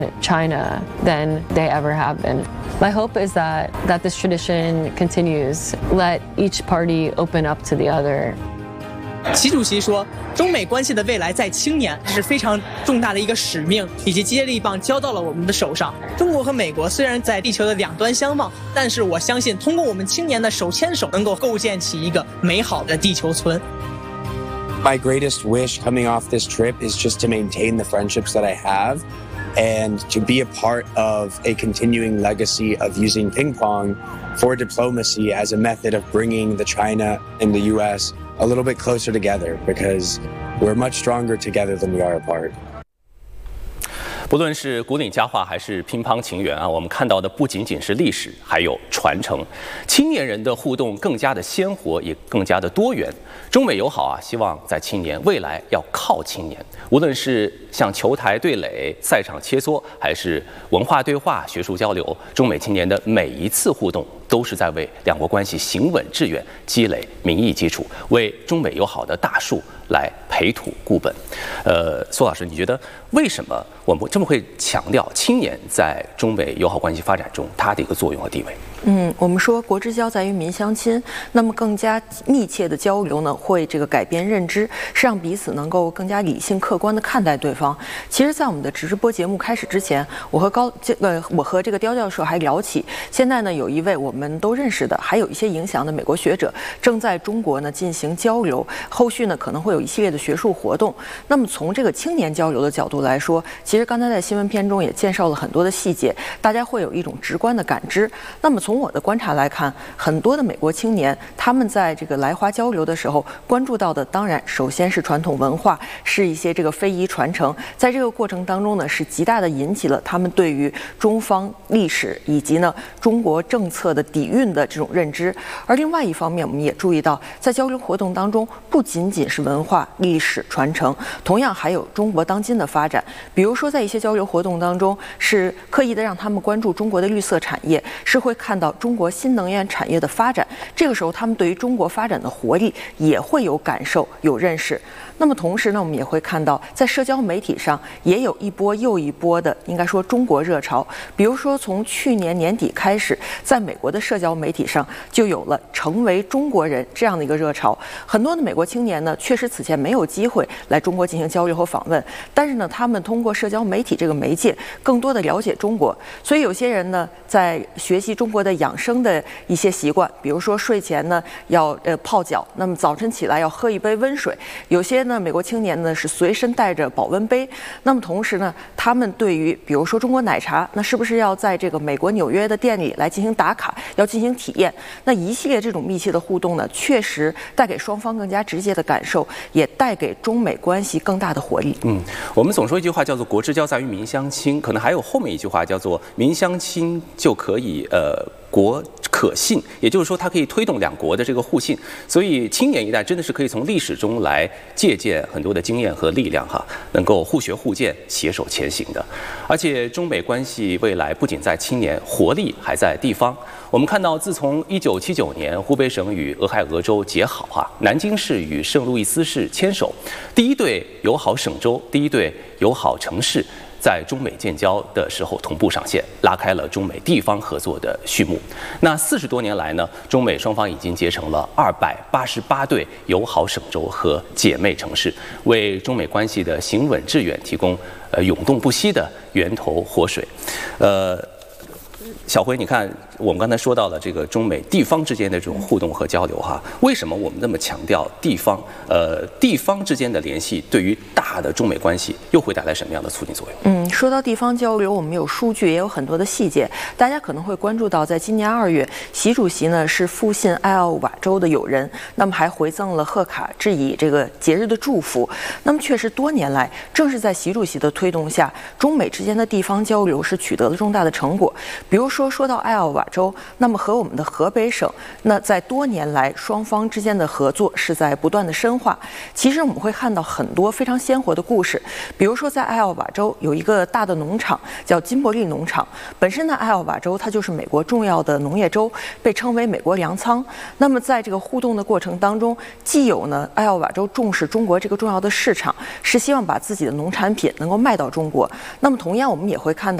China than they ever have been. My hope is that this tradition continues. Let each party open up to the other. 习主席说，中美关系的未来在青年，这是非常重大的一个使命，以及接力棒交到了我们的手上。中国和美国虽然在地球的两端相望，但是我相信，通过我们青年的手牵手，能够构建起一个美好的地球村。 My greatest wish coming off this trip is just to maintain the friendships that I have and to be a part of a continuing legacy of using ping pong for diplomacy as a method of bringing the China and the US a little bit closer together because we're much stronger together than we are apart. 不论是古岭佳话还是乒乓情缘啊，我们看到的不仅仅是历史，还有传承。青年人的互动更加的鲜活，也更加的多元。中美友好啊，希望在青年未来要靠青年。无论是像球台对垒、赛场切磋，还是文化对话、学术交流，中美青年的每一次互动，都是在为两国关系行稳致远积累民意基础，为中美友好的大树来培土固本。苏老师，你觉得为什么我们这么会强调青年在中美友好关系发展中它的一个作用和地位？ 我们说国之交在于民相亲，那么更加密切的交流呢，会改变认知，是让彼此能够更加理性客观的看待对方。其实，在我们的直播节目开始之前，我和这个刁教授还聊起，现在呢有一位我们都认识的，还有一些影响的美国学者正在中国呢进行交流，后续呢可能会有一系列的学术活动。那么从这个青年交流的角度来说，其实刚才在新闻片中也介绍了很多的细节，大家会有一种直观的感知。那么从我的观察来看，很多的美国青年他们在这个来华交流的时候，关注到的当然首先是传统文化，是一些这个非遗传承，在这个过程当中呢，是极大的引起了他们对于中方历史以及呢中国政策的底蕴的这种认知。而另外一方面，我们也注意到，在交流活动当中，不仅仅是文化历史传承，同样还有中国当今的发展。比如说，在一些交流活动当中，是刻意的让他们关注中国的绿色产业，是会看到中国新能源产业的发展。这个时候，他们对于中国发展的活力也会有感受、有认识。那么同时呢，我们也会看到，在社交媒体上也有一波又一波的，应该说中国热潮。比如说，从去年年底开始，在美国的社交媒体上就有了成为中国人这样的一个热潮。很多的美国青年呢，确实此前没有机会来中国进行交流和访问，但是呢，他们通过社交媒体这个媒介，更多的了解中国。所以有些人呢，在学习中国的养生的一些习惯，比如说睡前呢要泡脚，那么早晨起来要喝一杯温水。有些美国青年呢是随身带着保温杯，那么同时呢，他们对于比如说中国奶茶，那是不是要在这个美国纽约的店里来进行打卡，要进行体验？那一系列这种密切的互动呢，确实带给双方更加直接的感受，也带给中美关系更大的活力。 我们总说一句话叫做"国之交在于民相亲"，可能还有后面一句话叫做"民相亲就可以国可信"，也就是说，它可以推动两国的这个互信。所以，青年一代真的是可以从历史中来借鉴很多的经验和力量哈，能够互学互鉴、携手前行的。而且，中美关系未来不仅在青年，活力还在地方。我们看到，自从1979年湖北省与俄亥俄州结好哈，南京市与圣路易斯市牵手，第一对友好省州，第一对友好城市，在中美建交的时候同步上线，拉开了中美地方合作的序幕。那40多年来呢，中美双方已经结成了288对友好省州和姐妹城市，为中美关系的行稳致远提供永动不息的源头活水。小辉，你看我们刚才说到了这个中美地方之间的这种互动和交流哈，为什么我们那么强调地方？地方之间的联系对于大的中美关系又会带来什么样的促进作用？ 说到地方交流，我们有数据，也有很多的细节。大家可能会关注到，在今年2月，习主席呢是赴信艾奥瓦州的友人，那么还回赠了贺卡，致以这个节日的祝福。那么确实多年来，正是在习主席的推动下，中美之间的地方交流是取得了重大的成果。比如说到艾奥瓦州，那么和我们的河北省，那在多年来双方之间的合作是在不断的深化。其实我们会看到很多非常鲜活的故事，比如说在艾奥瓦州有一个大的农场叫金伯利农场，本身呢艾奥瓦州它就是美国重要的农业州，被称为美国粮仓。那么在这个互动的过程当中，既有呢艾奥瓦州重视中国这个重要的市场，是希望把自己的农产品能够卖到中国。那么同样我们也会看到